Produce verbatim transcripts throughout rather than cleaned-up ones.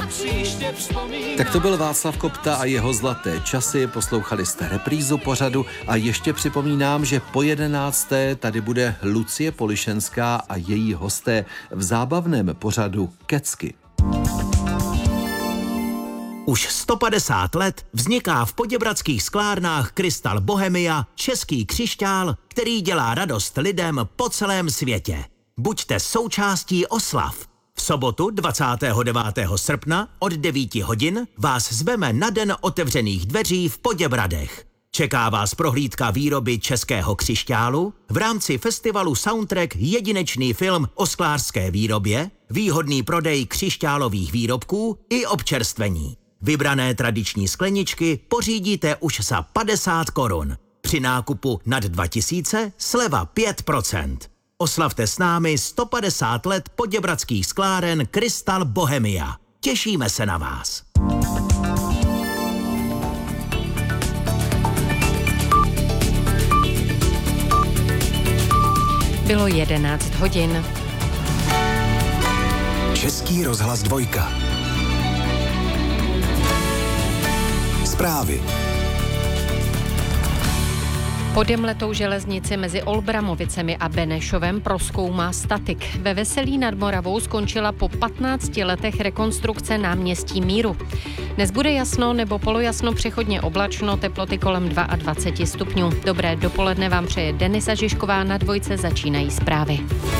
příště vzpomínám. Tak to byl Václav Kopta a jeho Zlaté časy. Poslouchali jste reprízu pořadu a ještě připomínám, že po jedenácté tady bude Lucie Polišenská a její hosté v zábavném pořadu Kecky. Už sto padesát let vzniká v poděbradských sklárnách Krystal Bohemia český křišťál, který dělá radost lidem po celém světě. Buďte součástí oslav. V sobotu dvacátého devátého srpna od devíti hodin vás zveme na den otevřených dveří v Poděbradech. Čeká vás prohlídka výroby českého křišťálu, v rámci festivalu Soundtrack jedinečný film o sklářské výrobě, výhodný prodej křišťálových výrobků i občerstvení. Vybrané tradiční skleničky pořídíte už za padesát korun. Při nákupu nad dva tisíce sleva pět procent. Oslavte s námi sto padesát let poděbradských skláren Krystal Bohemia. Těšíme se na vás. Bylo jedenáct hodin. Český rozhlas dvojka. Zprávy. Podemletou železnici mezi Olbramovicemi a Benešovem prozkoumá statik. Ve Veselí nad Moravou skončila po patnácti letech rekonstrukce náměstí Míru. Dnes bude jasno nebo polojasno, přechodně oblačno, teploty kolem dvacet dva stupňů. Dobré dopoledne vám přeje Denisa Žižková, na dvojce začínají zprávy.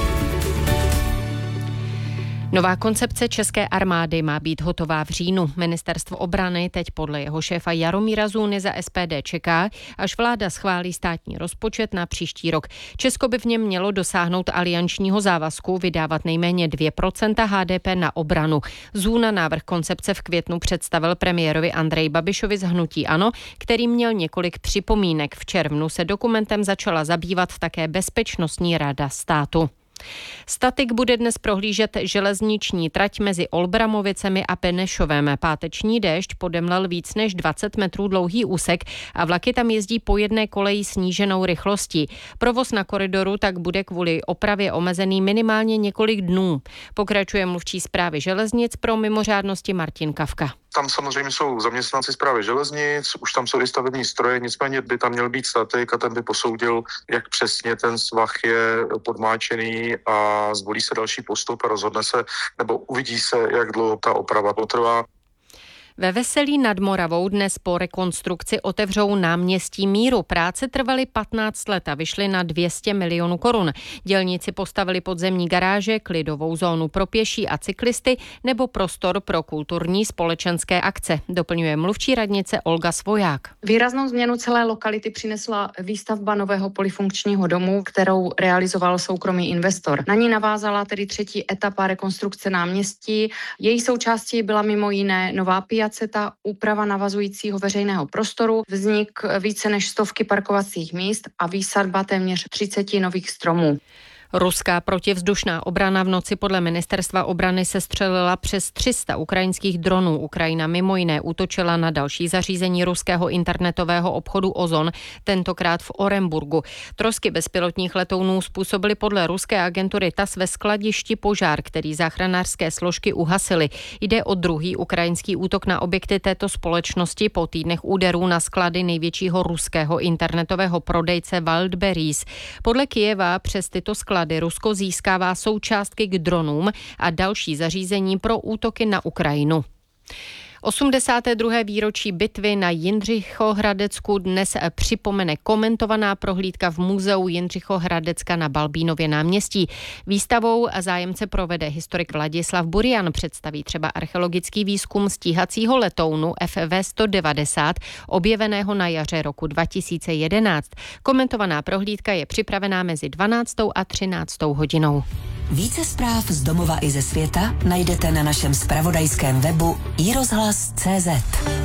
Nová koncepce české armády má být hotová v říjnu. Ministerstvo obrany teď podle jeho šéfa Jaromíra Zůny za S P D čeká, až vláda schválí státní rozpočet na příští rok. Česko by v něm mělo dosáhnout aliančního závazku vydávat nejméně dvě procenta H D P na obranu. Zůna návrh koncepce v květnu představil premiérovi Andreji Babišovi z hnutí ANO, který měl několik připomínek. V červnu se dokumentem začala zabývat také Bezpečnostní rada státu. Statik bude dnes prohlížet železniční trať mezi Olbramovicemi a Benešovem. Páteční déšť podemlel víc než dvacet metrů dlouhý úsek a vlaky tam jezdí po jedné koleji sníženou rychlostí. Provoz na koridoru tak bude kvůli opravě omezený minimálně několik dnů. Pokračuje mluvčí správy železnic pro mimořádnosti Martin Kavka. Tam samozřejmě jsou zaměstnanci správy železnic, už tam jsou i stavební stroje, nicméně by tam měl být statik a ten by posoudil, jak přesně ten svah je podmáčený a zvolí se další postup a rozhodne se, nebo uvidí se, jak dlouho ta oprava potrvá. Ve Veselí nad Moravou dnes po rekonstrukci otevřou náměstí Míru. Práce trvaly patnáct let a vyšly na dvě stě milionů korun. Dělníci postavili podzemní garáže, klidovou zónu pro pěší a cyklisty nebo prostor pro kulturní společenské akce, doplňuje mluvčí radnice Olga Svoják. Výraznou změnu celé lokality přinesla výstavba nového polyfunkčního domu, kterou realizoval soukromý investor. Na ní navázala tedy třetí etapa rekonstrukce náměstí. Její součástí byla mimo jiné nová piac, ta úprava navazujícího veřejného prostoru, vznik více než stovky parkovacích míst a výsadba téměř třiceti nových stromů. Ruská protivzdušná obrana v noci podle ministerstva obrany sestřelila přes tři sta ukrajinských dronů. Ukrajina mimo jiné útočila na další zařízení ruského internetového obchodu Ozon, tentokrát v Oremburgu. Trosky bezpilotních letounů způsobily podle ruské agentury T A S S ve skladišti požár, který záchranářské složky uhasily. Jde o druhý ukrajinský útok na objekty této společnosti po týdnech úderů na sklady největšího ruského internetového prodejce Wildberries. Podle Kyjeva přes tyto sklady Rusko získává součástky k dronům a další zařízení pro útoky na Ukrajinu. osmdesáté druhé výročí bitvy na Jindřichohradecku dnes připomene komentovaná prohlídka v muzeu Jindřichohradecka na Balbínově náměstí. Výstavou zájemce provede historik Vladislav Burian, představí třeba archeologický výzkum stíhacího letounu F V sto devadesát, objeveného na jaře roku dva tisíce jedenáct. Komentovaná prohlídka je připravená mezi dvanáctou a třináctou hodinou. Více zpráv z domova i ze světa najdete na našem zpravodajském webu i rozhlas tečka cé zet.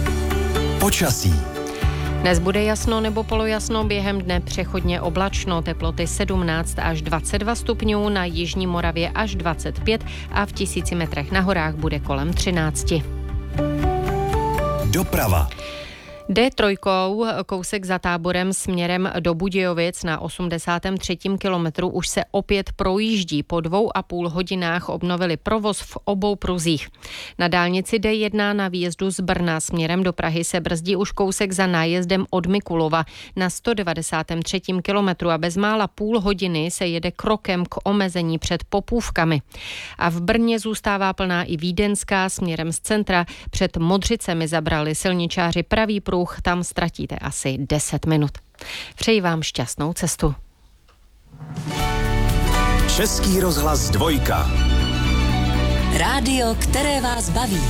Počasí. Dnes bude jasno nebo polojasno, během dne přechodně oblačno, teploty sedmnáct až dvacet dva stupňů, na jižní Moravě až dvacet pět a v tisíci metrech na horách bude kolem třináct. Doprava. D tři, kousek za Táborem směrem do Budějovic na osmdesátém třetím kilometru už se opět projíždí. Po dvou a půl hodinách obnovili provoz v obou pruzích. Na dálnici D jedna na výjezdu z Brna směrem do Prahy se brzdí už kousek za nájezdem od Mikulova na sto devadesátém třetím kilometru a bezmála půl hodiny se jede krokem k omezení před Popůvkami. A v Brně zůstává plná i Vídeňská směrem z centra. Před Modřicemi zabrali silničáři pravý pruh, tam ztratíte asi deset minut. Přeji vám šťastnou cestu. Český rozhlas dvojka. Rádio, které vás baví.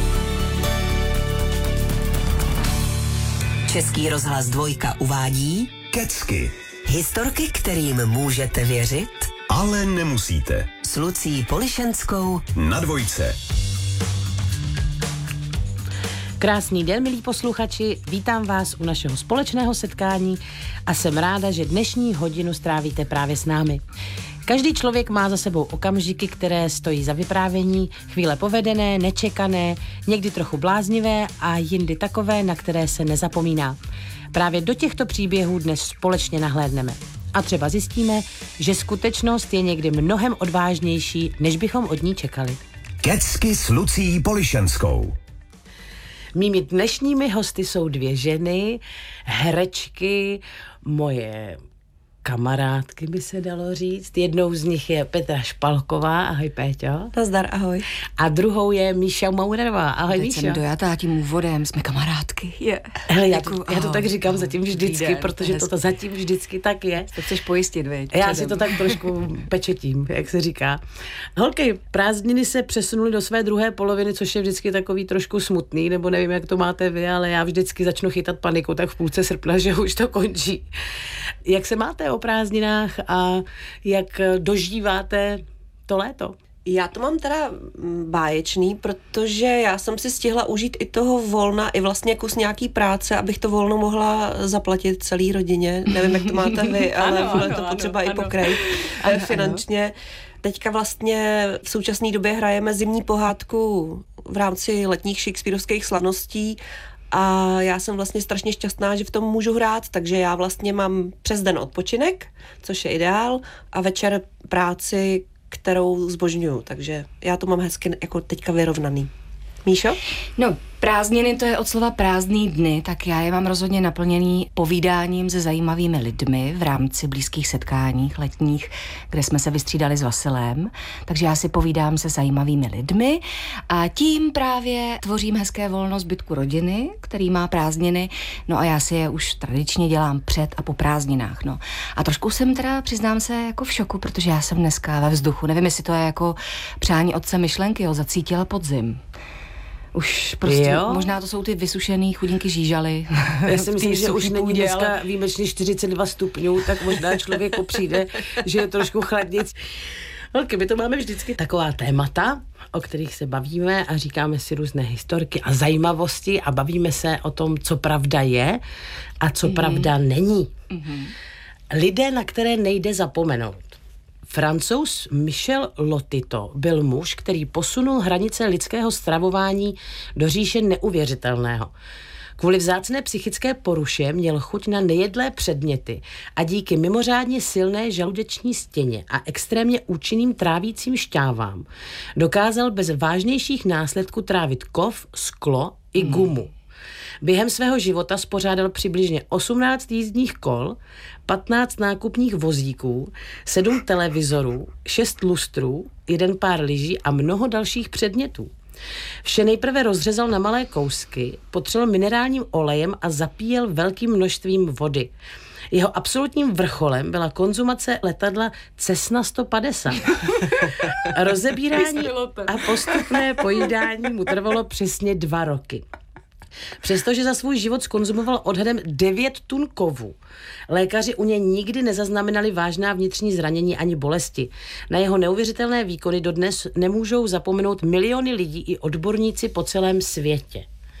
Český rozhlas dvojka uvádí Kecky. historky, kterým můžete věřit, Ale nemusíte. s Lucí Polišenskou Na dvojce. Krásný den, milí posluchači, vítám vás u našeho společného setkání a jsem ráda, že dnešní hodinu strávíte právě s námi. Každý člověk má za sebou okamžiky, které stojí za vyprávění, chvíle povedené, nečekané, někdy trochu bláznivé a jindy takové, na které se nezapomíná. Právě do těchto příběhů dnes společně nahlédneme. A třeba zjistíme, že skutečnost je někdy mnohem odvážnější, než bychom od ní čekali. Kecky s Lucí Polišenskou. Mými dnešními hosty jsou dvě ženy, herečky, moje kamarádky by se dalo říct. Jednou z nich je Petra Špalková, ahoj Péťo. Nazdar, ahoj. A druhou je Míša Maurerová, ahoj Teď jsem Míšo. dojatá tím úvodem, jsme kamarádky. Je. Hele, já, to, Děkuju, já to ahoj. tak říkám zatím vždycky, Den, protože to to, to zatím vždycky tak je. To chceš pojistit, viď? Já Předem. si to tak trošku pečetím, jak se říká. Holky, prázdniny se přesunuly do své druhé poloviny, což je vždycky takový trošku smutný, nebo nevím, jak to máte vy, ale já vždycky začnu chytat paniku tak v půlce srpna, že už to končí. Jak se máte o prázdninách a jak dožíváte to léto? Já to mám teda mm, báječný, protože já jsem si stihla užít i toho volna, i vlastně kus nějaký práce, abych to volno mohla zaplatit celý rodině. Nevím, jak to máte vy, ale Ano, bude ano, to ano, potřeba i ano. pokrejt Ano, finančně. Teďka vlastně v současné době hrajeme zimní pohádku v rámci letních shakespearovských slavností a já jsem vlastně strašně šťastná, že v tom můžu hrát, takže já vlastně mám přes den odpočinek, což je ideál, a večer práci, kterou zbožňuju, takže já to mám hezky jako teďka vyrovnaný. Míšo? No, prázdniny to je od slova prázdný dny, tak já je mám rozhodně naplněný povídáním se zajímavými lidmi v rámci blízkých setkáních letních, kde jsme se vystřídali s Vasilem, takže já si povídám se zajímavými lidmi a tím právě tvořím hezké volno zbytku rodiny, který má prázdniny, no a já si je už tradičně dělám před a po prázdninách, no. A trošku jsem teda, přiznám se, jako v šoku, protože já jsem dneska ve vzduchu, nevím, jestli to je jako přání otce myšlenky, jo, zacítila podzim. Už prostě, Jo? možná to jsou ty vysušený chudinky žížaly. Já si myslím, že už není půdě, dneska ale... výjimečně čtyřicet dva stupňů, tak možná člověku přijde, že je trošku chladnic. Holky, my to máme vždycky taková témata, o kterých se bavíme a říkáme si různé historky a zajímavosti a bavíme se o tom, co pravda je a co mm. pravda není. Mm. Lidé, na které nejde zapomenout. Francouz Michel Lotito byl muž, který posunul hranice lidského stravování do říše neuvěřitelného. Kvůli vzácné psychické poruše měl chuť na nejedlé předměty a díky mimořádně silné žaludeční stěně a extrémně účinným trávícím šťávám dokázal bez vážnějších následků trávit kov, sklo i gumu. Během svého života spořádal přibližně osmnáct jízdních kol, patnáct nákupních vozíků, sedm televizorů, šest lustrů, jeden pár lyží a mnoho dalších předmětů. Vše nejprve rozřezal na malé kousky, potřel minerálním olejem a zapíjel velkým množstvím vody. Jeho absolutním vrcholem byla konzumace letadla Cessna sto padesát. Rozebírání a postupné pojídání mu trvalo přesně dva roky. Přestože za svůj život skonzumoval odhadem devět tun kovu, lékaři u něj nikdy nezaznamenali vážná vnitřní zranění ani bolesti. Na jeho neuvěřitelné výkony dodnes nemůžou zapomenout miliony lidí i odborníci po celém světě.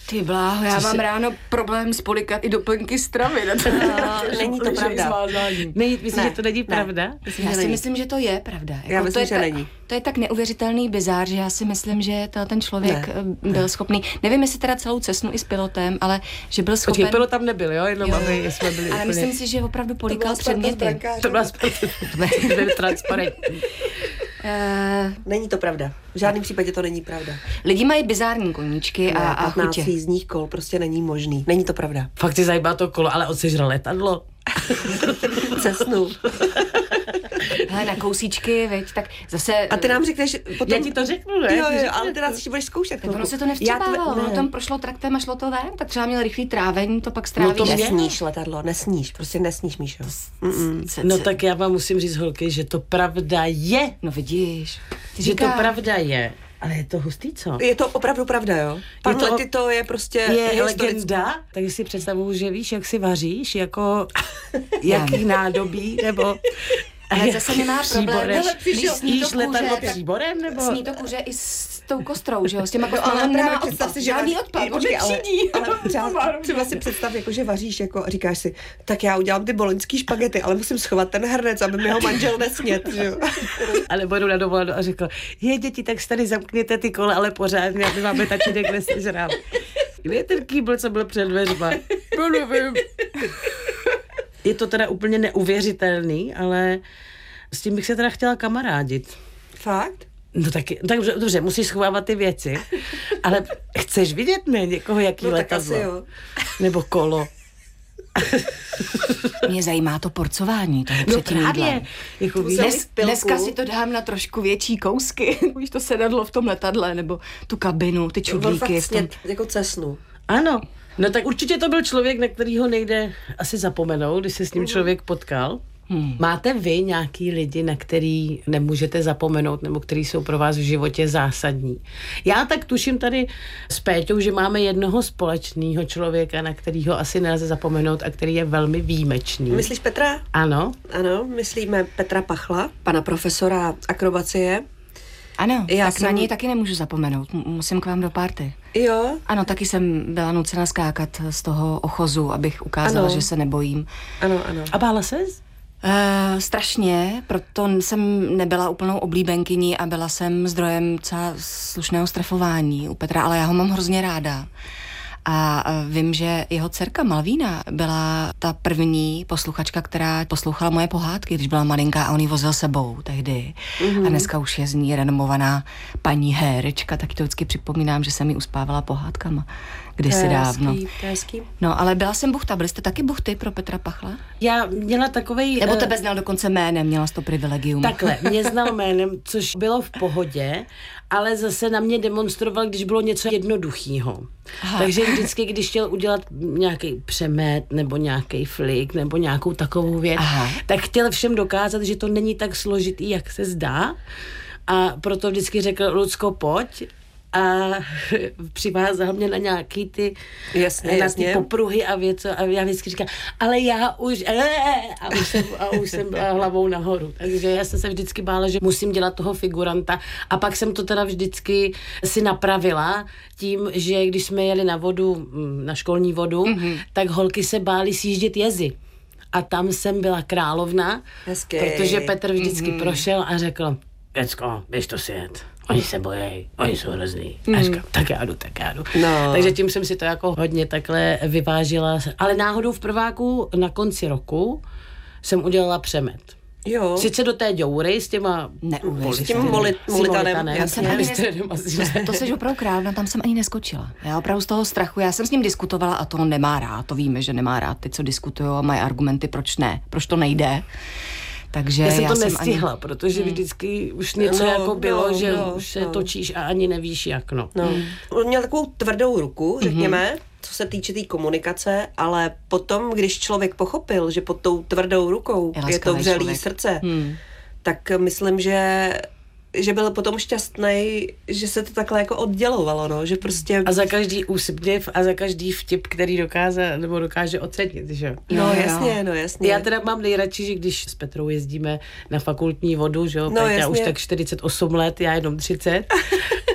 Ty bláho, já mám ráno problém spolikat i doplňky stravy. No, není to pravda. Není, myslím, ne, že to není ne. pravda? Myslím, já si není. myslím, že to je pravda. Já jako myslím, to je že ta, není. To je tak neuvěřitelný bizár, že já si myslím, že to, ten člověk ne. byl ne. schopný, nevím, jestli teda celou cestu i s pilotem, ale že byl schopen... Počkej, pilot tam nebyl, jo? Jenom jo. aby jsme byli ale úplně... myslím si, že opravdu polikal předměty. To byla transparentní. Uh, není to pravda. V žádném případě to není pravda. Lidi mají bizární koníčky a, a chutě. patnáct jízdních kol prostě není možný. Není to pravda. Fakt ti zajímá to kolo, ale odsežral letadlo. Cesnu. Hele, na kousíčky, veď, tak zase... A ty nám řekneš potom... Já ti to řeknu, ne? Jo, jo, ale ty nás ještě budeš zkoušet. Tak ono se to nevstřebávalo, ono tam prošlo traktem a šlo to ven, tak třeba měl rychlý trávení, to pak stráví. No to nesníš letadlo, nesníš, prostě nesníš, Míšo. No tak já vám musím říct, holky, že to pravda je. No vidíš. Že to pravda je. Ale je to hustý, co? Je to opravdu pravda, jo? Pan to, Lety to je prostě... Je legenda, takže si představuju, že víš, jak si vaříš, jako jaký nádobí, nebo... Ale zase nemá problém, když sníš letadlo příborem, nebo? Sní to kuře i s tou kostrou, že jo, s těma no, ale nemá představ si, že žádný odpad, on nepřidí. Ale, ale třeba, třeba si představ, jako, že vaříš, jako, a říkáš si, tak já udělám ty boloňský špagety, ale musím schovat ten hrnec, aby mi ho manžel nesnět, že jo. Ale budu na dovolenou a řekl, je děti, tak si tady zamkněte ty kola, ale pořádně, aby máme tatínek nesežral. Kde je ten kýbl, co byl před dveřma? No nevím. Je to teda úplně neuvěřitelný, ale s tím bych se teda chtěla kamarádit. Fakt? No tak, tak dobře, musíš schovávat ty věci, ale chceš vidět mě někoho, jaký no, letadlo? Jo. Nebo kolo? Mě zajímá to porcování toho no před tím právě. Jako Dnes, dneska si to dám na trošku větší kousky. Víš, to sedadlo v tom letadle, nebo tu kabinu, ty čudlíky. V tom... jako cesnu. Ano. No tak určitě to byl člověk, na kterýho nejde asi zapomenout, když se s ním člověk potkal. Hmm. Máte vy nějaký lidi, na který nemůžete zapomenout, nebo který jsou pro vás v životě zásadní? Já tak tuším tady s Péťou, že máme jednoho společného člověka, na kterýho asi nelze zapomenout a který je velmi výjimečný. Myslíš Petra? Ano. Ano, myslíme Petra Pachla, pana profesora akrobacie. Ano, já tak jsem... na něj taky nemůžu zapomenout. Musím k vám do party. Jo? Ano, taky jsem byla nucena skákat z toho ochozu, abych ukázala, ano. že se nebojím. Ano, ano. A bála ses? Uh, strašně, proto jsem nebyla úplnou oblíbenkyní a byla jsem zdrojem docela slušného strefování u Petra, ale já ho mám hrozně ráda. A vím, že jeho dcerka Malvína byla ta první posluchačka, která poslouchala moje pohádky, když byla malinká a on ji vozil sebou tehdy. Mm-hmm. A dneska už je z ní renomovaná paní herečka, taky to vždycky připomínám, že jsem ji uspávala pohádkama kdysi dávno. No, ale byla jsem buchta, byli jste taky buchty pro Petra Pachla? Já měla takovej... Nebo tebe znal dokonce jménem, měla jsi to privilegium. Takhle, mě znal jménem, což bylo v pohodě, ale zase na mě demonstroval, když bylo něco jednoduchýho. Aha. Takže vždycky, když chtěl udělat nějaký přemet, nebo nějaký flik, nebo nějakou takovou věc, Aha. tak chtěl všem dokázat, že to není tak složitý, jak se zdá. A proto vždycky řekl, Lucko, pojď. A přivázal mě na nějaký ty, jasně, na jasně. ty popruhy a věc, a já vždycky říkám, ale já už, a už, jsem, a už jsem byla hlavou nahoru. Takže já jsem se vždycky bála, že musím dělat toho figuranta. A pak jsem to teda vždycky si napravila tím, že když jsme jeli na vodu, na školní vodu, mm-hmm. tak holky se bály sjíždět jezy. A tam jsem byla královna, Hezky. protože Petr vždycky mm-hmm. prošel a řekl, Pecko, běž to sjet. Oni se bojí, oni jsou hrozný. Mm. A říkám, tak já jdu, tak já jdu. No. Takže tím jsem si to jako hodně takhle vyvážila. Ale náhodou v prváku na konci roku jsem udělala přemet. Jo. Sice do té děury s těma... S tím molit, molitanem. Já jsem ani nes... To jsi opravdu krávna, tam jsem ani neskočila. Já opravdu z toho strachu, já jsem s ním diskutovala a to on nemá rád, to víme, že nemá rád ty, co diskutují a mají argumenty, proč ne, proč to nejde. Takže já jsem já to jsem nestihla, ani... protože vždycky už něco no, jako bylo, no, že no, už se no. točíš a ani nevíš jak, no. no. On měl takovou tvrdou ruku, řekněme, mm-hmm. co se týče té tý komunikace, ale potom, když člověk pochopil, že pod tou tvrdou rukou je, je to vřelý člověk. srdce, hmm. tak myslím, že že byl potom šťastný, že se to takhle jako oddělovalo, no, že prostě... A za každý úsměv a za každý vtip, který dokáže, nebo dokáže ocenit, že? No, no jasně, no jasně. Já teda mám nejradši, že když s Petrou jezdíme na fakultní vodu, že jo, no, já už tak čtyřicet osm let, já jenom třicet.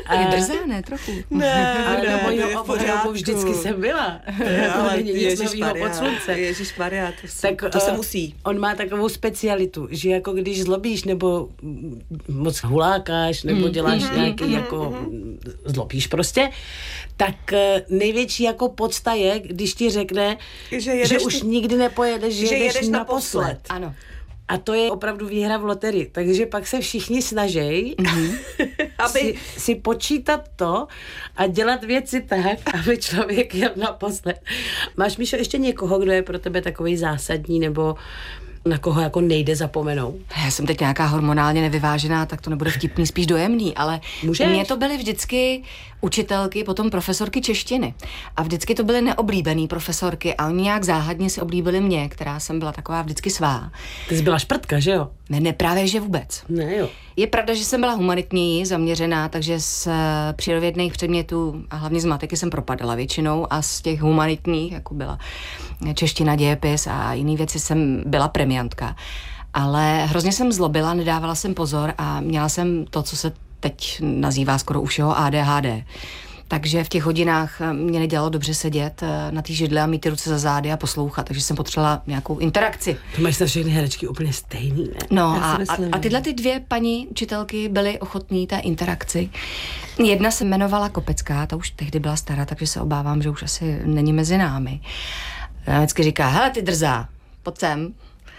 Je drzá, ne? Trochu. Ne, Ale ne, do mojího to je v obvodu pořádku. vždycky jsem byla. Ale To není nic novýho pod slunce. Ježišmarja, to, Tak, to se uh, musí. On má takovou specialitu, že jako když zlobíš nebo moc hulákáš nebo děláš Mm. nějaký Mm. jako zlobíš prostě, tak uh, největší jako podsta je, když ti řekne, Že, že jedeš už ty- nikdy nepojedeš, že, že jedeš, jedeš naposled. naposled. Ano. A to je opravdu výhra v loterii. Takže pak se všichni snaží Aby- si, si počítat to a dělat věci tak, aby člověk jel naposled. Máš, Míšo, ještě někoho, kdo je pro tebe takový zásadní nebo na koho jako nejde zapomenout? Já jsem teď nějaká hormonálně nevyvážená, tak to nebude vtipný, spíš dojemný, ale Můžeš? mě to byly vždycky učitelky, potom profesorky češtiny. A vždycky to byly neoblíbený profesorky a oni nějak záhadně si oblíbili mě, která jsem byla taková vždycky svá. Ty jsi byla šprtka, že jo? Ne, ne, právě že vůbec. Ne, jo. Je pravda, že jsem byla humanitní zaměřená, takže z eh, přírodovědných předmětů a hlavně z matiky jsem propadala většinou a z těch humanitních, jako byla čeština, dějepis a jiné věci, jsem byla premiantka. Ale hrozně jsem zlobila, nedávala jsem pozor a měla jsem to, co se teď nazývá skoro u všeho A D H D. Takže v těch hodinách mě nedělalo dobře sedět na té židli a mít ty ruce za zády a poslouchat, takže jsem potřebovala nějakou interakci. To máš na všechny herečky úplně stejný, ne? No Já a, si myslím, a, a tyhle ty dvě paní učitelky byly ochotní té interakci. Jedna se jmenovala Kopecká, ta už tehdy byla stará, takže se obávám, že už asi není mezi námi. A vždycky říká, hele ty drzá, pojď sem.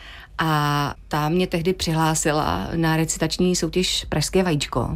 A ta mě tehdy přihlásila na recitační soutěž Pražské vajíčko.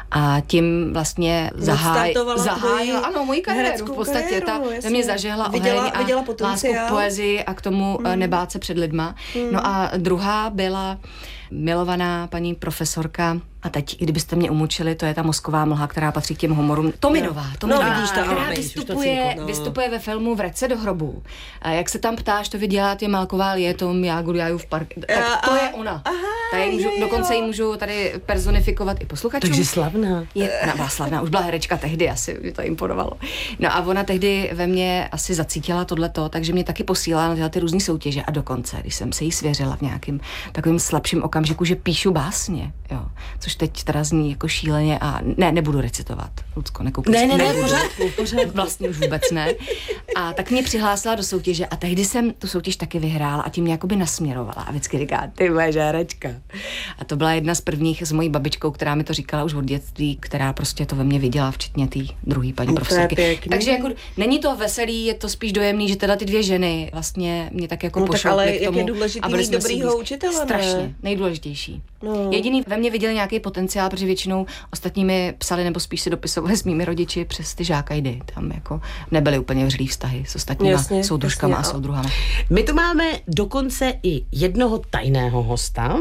A tím vlastně zaháj, Odstartovala zahájila, tvoji ano, moji kariéru hereckou v podstatě. kariéru, Ta, ta jasně. mě zažehla Viděla- oheň a viděla lásku potenciál. k poezii a k tomu mm. nebát se před lidma. Mm. No a druhá byla milovaná paní profesorka, a teď, i kdybyste mě umučili, to je ta Mozková mlha, která patří k těm humorům. Tominová, Tominová, vidíš to, která ano, vidíš, už to vystupuje, cínku, no. vystupuje ve filmu Vrať se do hrobu. A jak se tam ptáš, to vy děláte Malková lietom, já guljaju v park. Tak to je ona. Aha, Ta ji můžu, jo, jo. dokonce ji můžu tady personifikovat i posluchačům. Takže slavná. Je, ona byla slavná, už byla herečka tehdy, asi mi to imponovalo. No a ona tehdy ve mně asi zacítila tohleto, takže mě taky posílala na tyhle ty různý soutěže a dokonce, když jsem se jí svěřila v nějakým takovým slabším okamžiku, že píšu básně, jo, což teď teda zní jako šíleně a ne, nebudu recitovat, Lucko, nekoukej. Ne, ne, ne, nebudu. pořádku, pořádku. Vlastně už vůbec ne. A tak mě přihlásila do soutěže a tehdy jsem tu soutěž taky vyhrála a tím mě jakoby nasměrovala a vždycky říká, ty moje žárečka. A to byla jedna z prvních s mojí babičkou, která mi to říkala už od dětství, která prostě to ve mně viděla, včetně té druhé paní profesorky. pěkný. Takže jako není to veselý, je to spíš dojemný, že teda ty dvě ženy vlastně mě tak jako No tak pošouply ale k jak tomu. je důležitý a byli mít jsme si dobrýho blízko. učitele, ne? Strašně, nejdůležitější. No. Jediný ve mně viděl nějaký potenciál, protože většinou ostatní mi psali nebo spíš si dopisovali s mými rodiči přes ty žákajdy. Tam jako nebyly úplně vřelý vztahy s ostatníma Jasně, soudružkama jasně. a soudruhama. My tu máme dokonce i jednoho tajného hosta,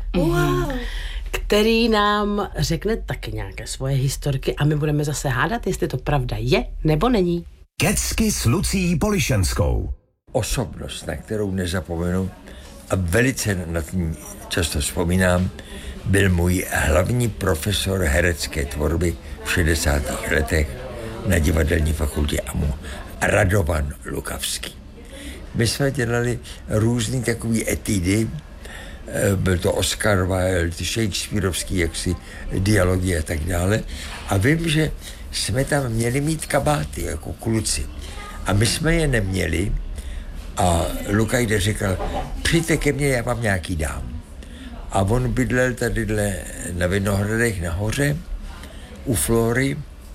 Wow. který nám řekne taky nějaké svoje historky a my budeme zase hádat, jestli to pravda je nebo není. Kecky s Lucí Polišenskou. Osobnost, na kterou nezapomenu a velice na ní často vzpomínám, byl můj hlavní profesor herecké tvorby v šedesátých letech na divadelní fakultě A M U, Radovan Lukavský. My jsme dělali různý takový etidy, byl to Oscar Wilde, Shakespeareovský jaksi dialogy a tak dále. A vím, že jsme tam měli mít kabáty jako kluci. A my jsme je neměli a Lukajde říkal, přijďte ke mně, já vám nějaký dám. A on bydlel tadyhle na Vinohradech nahoře u Flory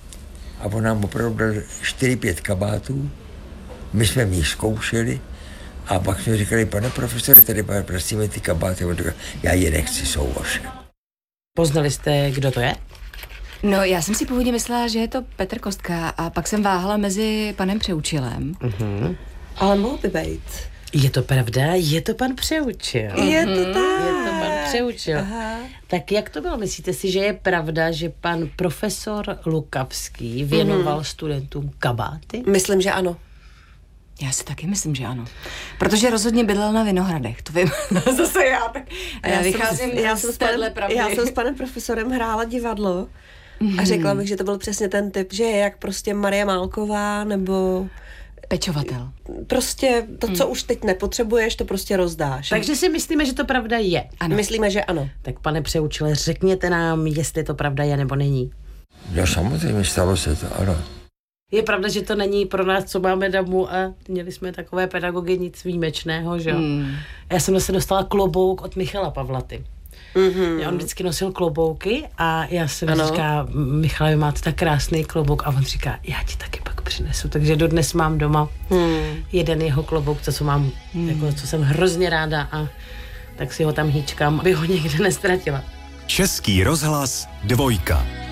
a on nám opravdu dal čtyři, pět kabátů. My jsme v nich zkoušeli a pak jsme říkali, pane profesore, tady prosíme ty kabáty. On říkal, já je nechci, jsou vaše. Poznali jste, kdo to je? No, já jsem si původně myslela, že je to Petr Kostka a pak jsem váhala mezi panem Přeučilem. Uh-huh. Ale mohl by být. Je to pravda? Je to pan Přeučil. Je to tak. Je to pan Přeučil. Aha. Tak jak to bylo? Myslíte si, že je pravda, že pan profesor Lukavský věnoval mm. studentům kabáty? Myslím, že ano. Já si taky myslím, že ano. Protože rozhodně bydlel na Vinohradech, to vím. Zase já, tak A já vycházím jsem, já z jsem s téhle panem, pravdy. já jsem s panem profesorem hrála divadlo Mm-hmm. a řekla bych, že to byl přesně ten typ, že je jak prostě Marie Málková nebo pečovatel. Prostě to, co mm. už teď nepotřebuješ, to prostě rozdáš. Takže si myslíme, že to pravda je. Ano. Myslíme, že ano. Tak pane Přeučile, řekněte nám, jestli to pravda je nebo není. No samozřejmě, stalo se to, ano. Je pravda, že to není pro nás, co máme damu a měli jsme takové pedagogy, nic výjimečného, že jo. Hmm. Já jsem zase dostala klobouk od Michala Pavlaty. Mm-hmm. On vždycky nosil klobouky a já jsem říká, Michale, vy máte tak krásný klobouk, a on říká, já ti taky pak přinesu. Takže dodnes mám doma hmm. jeden jeho klobouk, co, co mám, hmm. jako, co jsem hrozně ráda, a tak si ho tam hýčkám, aby ho někde nestratila. Český rozhlas dvojka.